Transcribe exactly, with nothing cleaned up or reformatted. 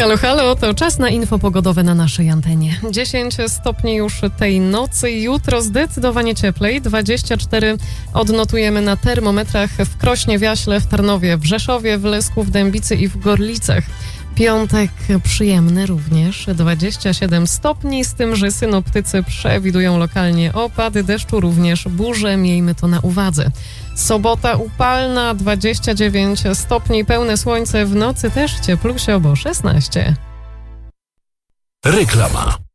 Halo, halo, to czas na info pogodowe na naszej antenie. dziesięć stopni już tej nocy, jutro zdecydowanie cieplej, dwadzieścia cztery odnotujemy na termometrach w Krośnie, Wiaśle, w Tarnowie, w Rzeszowie, w Lesku, w Dębicy i w Gorlicach. Piątek przyjemny również, dwadzieścia siedem stopni, z tym, że synoptycy przewidują lokalnie opady deszczu, również burze, miejmy to na uwadze. Sobota upalna, dwadzieścia dziewięć stopni, pełne słońce, w nocy też cieplusio, bo szesnaście. Reklama.